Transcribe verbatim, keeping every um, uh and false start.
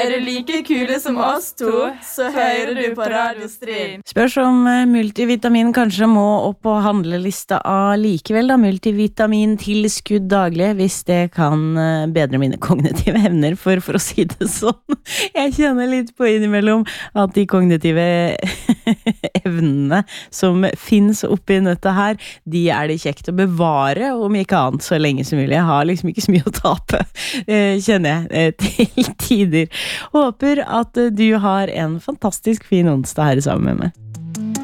Er du like kule som oss to, så hører du på Radio Stryn. Spørs om multivitamin kanskje må opp på handlelista allikevel da. Multivitamin-tilskudd daglig, hvis det kan bedre mine kognitive evner, for, for å si det sånn. Jeg kjenner litt på innimellom at de kognitive evnene som finnes oppi nøtta her, de er det kjekt å bevare, om ikke annet så lenge som mulig. Jeg har liksom ikke så mye å tape, kjenner jeg, til tider. Håper at du har en fantastisk fin onsdag her sammen med meg.